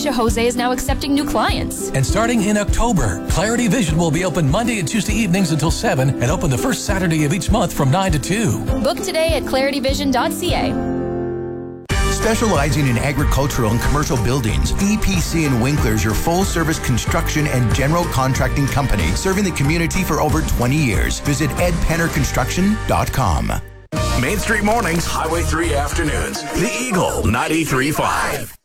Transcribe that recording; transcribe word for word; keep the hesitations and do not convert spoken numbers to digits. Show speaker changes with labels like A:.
A: Alicia Jose is now accepting new clients.
B: And starting in October, Clarity Vision will be open Monday and Tuesday evenings until seven and open the first Saturday of each month from nine to two.
A: Book today at clarity vision dot c a.
C: Specializing in agricultural and commercial buildings, E P C and Winkler is your full-service construction and general contracting company, serving the community for over twenty years. Visit ed penner construction dot com.
D: Main Street Mornings, Highway three Afternoons. The Eagle ninety-three point five.